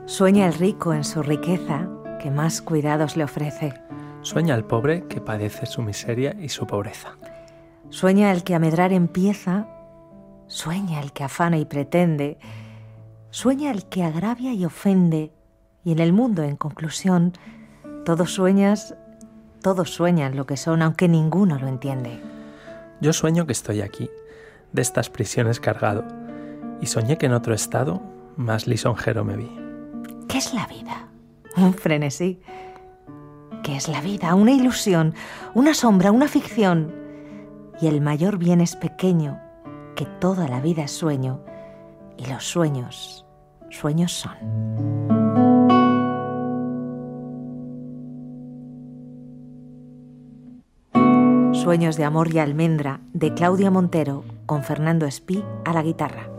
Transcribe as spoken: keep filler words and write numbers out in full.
Sueña el rico en su riqueza, que más cuidados le ofrece. Sueña el pobre que padece su miseria y su pobreza. Sueña el que a medrar empieza, sueña el que afana y pretende, sueña el que agravia y ofende, y en el mundo, en conclusión, todos sueñas, todos sueñan lo que son, aunque ninguno lo entiende. Yo sueño que estoy aquí, de estas prisiones cargado, y soñé que en otro estado más lisonjero me vi. ¿Qué es la vida? Un frenesí. ¿Qué es la vida? Una ilusión, una sombra, una ficción. Y el mayor bien es pequeño, que toda la vida es sueño, y los sueños, sueños son. Sueños de amor y almendra, de Claudia Montero, con Fernando Espí a la guitarra.